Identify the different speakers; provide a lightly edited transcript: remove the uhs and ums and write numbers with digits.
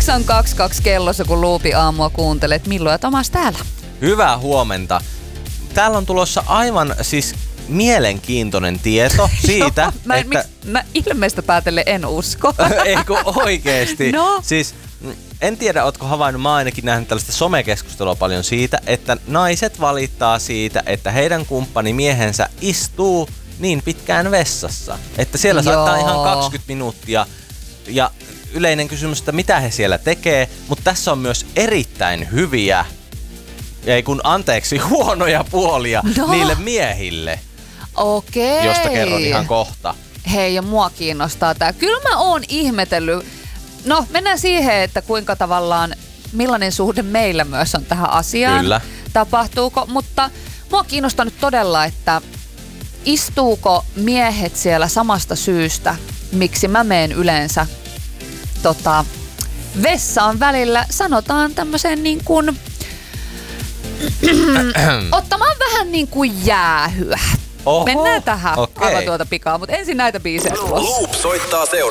Speaker 1: 8.22 kellossa, kun Luupi aamua kuuntelet. Milloin ja Tomas täällä?
Speaker 2: Hyvää huomenta. Täällä on tulossa aivan siis mielenkiintoinen tieto siitä,
Speaker 1: mä ilmeistä päätellen en usko.
Speaker 2: Eikö oikeesti?
Speaker 1: No.
Speaker 2: Siis en tiedä, ootko havainnut, mä ainakin nähnyt tällaista somekeskustelua paljon siitä, että naiset valittaa siitä, että heidän kumppani-miehensä istuu niin pitkään vessassa, että siellä saattaa ihan 20 minuuttia ja yleinen kysymys, että mitä he siellä tekee, mutta tässä on myös erittäin hyviä, huonoja puolia niille miehille.
Speaker 1: Okei.
Speaker 2: Josta kerron ihan kohta.
Speaker 1: Hei, ja mua kiinnostaa tää. Kyllä mä oon ihmetellyt. No, mennään siihen, että kuinka tavallaan, millainen suhde meillä myös on tähän asiaan.
Speaker 2: Kyllä.
Speaker 1: Tapahtuuko, mutta mua kiinnostaa nyt todella, että istuuko miehet siellä samasta syystä, miksi mä meen yleensä vessaan välillä, sanotaan tämmöiseen niin kuin ottamaan vähän niin kuin jäähyä.
Speaker 2: Oho,
Speaker 1: mennään tähän
Speaker 2: okay.
Speaker 1: aivan tuota pikaa, mutta ensin näitä biisejä tulossa.
Speaker 3: Loop soittaa